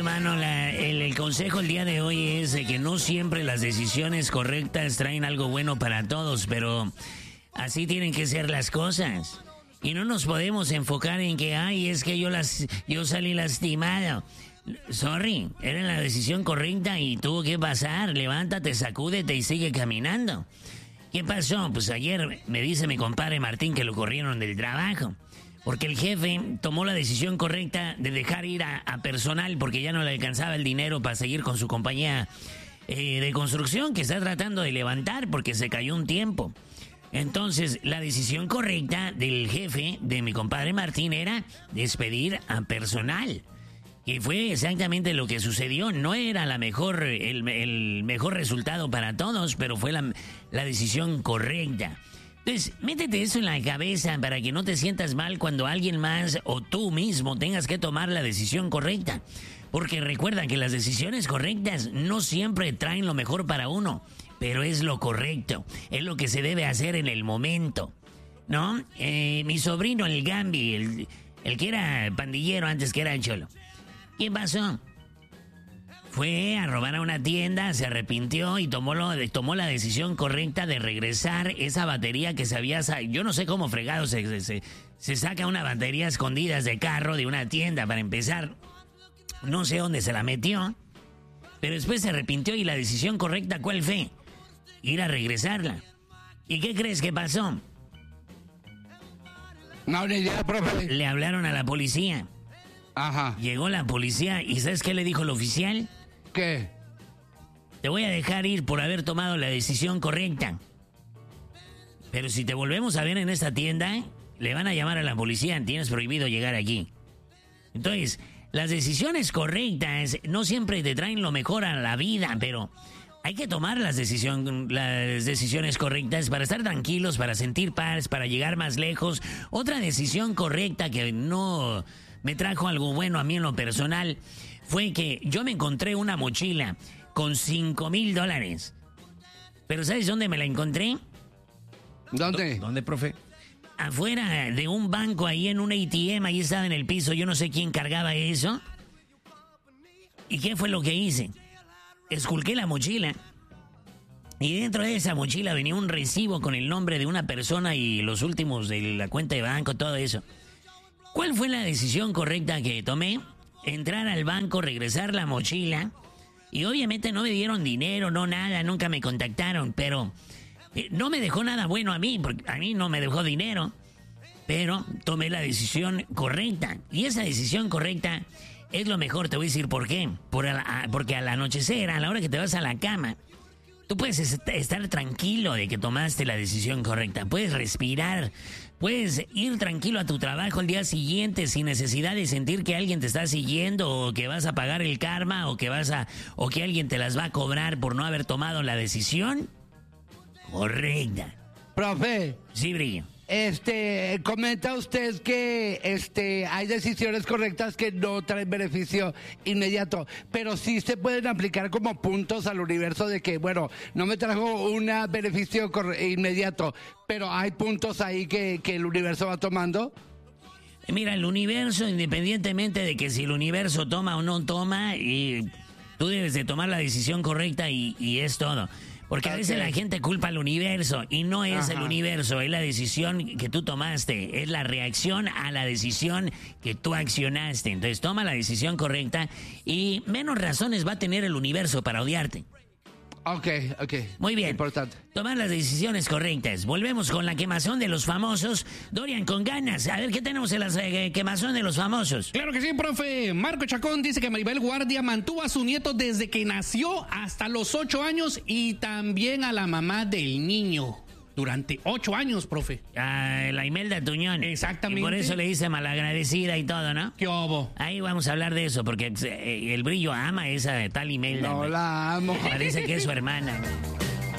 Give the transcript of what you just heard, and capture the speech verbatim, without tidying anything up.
hermano, la- el, el consejo el día de hoy es de que no siempre las decisiones correctas traen algo bueno para todos, pero así tienen que ser las cosas. Y no nos podemos enfocar en que, ay, es que yo, las, yo salí lastimado. Sorry, era la decisión correcta y tuvo que pasar. Levántate, sacúdete y sigue caminando. ¿Qué pasó? Pues ayer me dice mi compadre Martín que lo corrieron del trabajo. Porque el jefe tomó la decisión correcta de dejar ir a, a personal porque ya no le alcanzaba el dinero para seguir con su compañía eh, de construcción que está tratando de levantar porque se cayó un tiempo. Entonces, la decisión correcta del jefe de mi compadre Martín era despedir a personal. Y fue exactamente lo que sucedió. No era la mejor, el, el mejor resultado para todos, pero fue la, la decisión correcta. Entonces, métete eso en la cabeza para que no te sientas mal cuando alguien más o tú mismo tengas que tomar la decisión correcta. Porque recuerda que las decisiones correctas no siempre traen lo mejor para uno, pero es lo correcto, es lo que se debe hacer en el momento, ¿no? Eh, mi sobrino, el Gambi, el, el que era pandillero antes que era cholo. ¿Qué pasó? Fue a robar a una tienda, se arrepintió y tomó, lo, tomó la decisión correcta de regresar esa batería que se había... Sa- Yo no sé cómo fregado se, se, se saca una batería escondida de carro de una tienda para empezar. No sé dónde se la metió, pero después se arrepintió y la decisión correcta, ¿cuál fue? Ir a regresarla. ¿Y qué crees que pasó? No, ni idea, profe. Le hablaron a la policía. Ajá. Llegó la policía y ¿sabes qué le dijo el oficial? ¿Qué? Te voy a dejar ir por haber tomado la decisión correcta. Pero si te volvemos a ver en esta tienda, le van a llamar a la policía, tienes prohibido llegar aquí. Entonces, las decisiones correctas no siempre te traen lo mejor a la vida, pero hay que tomar las, decisión, las decisiones correctas para estar tranquilos, para sentir paz, para llegar más lejos. Otra decisión correcta que no me trajo algo bueno a mí en lo personal fue que yo me encontré una mochila con cinco mil dólares. Pero ¿sabes dónde me la encontré? ¿Dónde? ¿Dónde, profe? Afuera de un banco, ahí en un A T M, ahí estaba en el piso, yo no sé quién cargaba eso. ¿Y qué fue lo que hice? Esculqué la mochila y dentro de esa mochila venía un recibo con el nombre de una persona y los últimos de la cuenta de banco, todo eso. ¿Cuál fue la decisión correcta que tomé? Entrar al banco, regresar la mochila y obviamente no me dieron dinero, no nada, nunca me contactaron, pero eh, no me dejó nada bueno a mí, porque a mí no me dejó dinero, pero tomé la decisión correcta y esa decisión correcta es lo mejor. Te voy a decir por qué. Por a la- porque al anochecer, a la hora que te vas a la cama, tú puedes est- estar tranquilo de que tomaste la decisión correcta. Puedes respirar. Puedes ir tranquilo a tu trabajo el día siguiente sin necesidad de sentir que alguien te está siguiendo o que vas a pagar el karma o que vas a o que alguien te las va a cobrar por no haber tomado la decisión correcta. Profe, Sí, Brillo. este, comenta usted que este, hay decisiones correctas que no traen beneficio inmediato, pero sí se pueden aplicar como puntos al universo de que, bueno, no me trajo un beneficio corre- inmediato, pero hay puntos ahí que, que el universo va tomando. Mira, el universo, independientemente de que si el universo toma o no toma, y tú debes de tomar la decisión correcta y, y es todo. Porque a veces Ok. la gente culpa al universo y no es Ajá. el universo, es la decisión que tú tomaste, es la reacción a la decisión que tú accionaste. Entonces toma la decisión correcta y menos razones va a tener el universo para odiarte. Ok, ok. Muy bien. Importante. Tomar las decisiones correctas. Volvemos con la quemazón de los famosos. Dorian, con ganas. A ver, ¿qué tenemos en la eh, quemazón de los famosos? Claro que sí, profe. Marco Chacón dice que Maribel Guardia mantuvo a su nieto desde que nació hasta los ocho años y también a la mamá del niño durante ocho años, profe. A la Imelda Tuñón. Exactamente. Y por eso le dice malagradecida y todo, ¿no? ¿Qué obo? Ahí vamos a hablar de eso, porque eh, el Brillo ama a esa tal Imelda. No güey. la amo. Parece que es su hermana. güey.